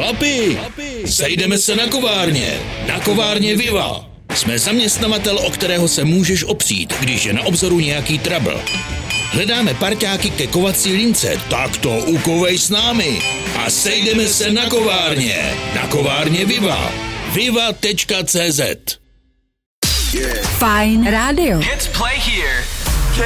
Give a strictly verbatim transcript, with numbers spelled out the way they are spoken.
Chlapi, sejdeme se na kovárně. Na kovárně Viva. Jsme zaměstnavatel, o kterého se můžeš opřít, když je na obzoru nějaký trouble. Hledáme parťáky ke kovací lince, tak to ukovej s námi. A sejdeme se na kovárně. Na kovárně Viva. viva tečka cé zet. Fajn rádio. Hits play here.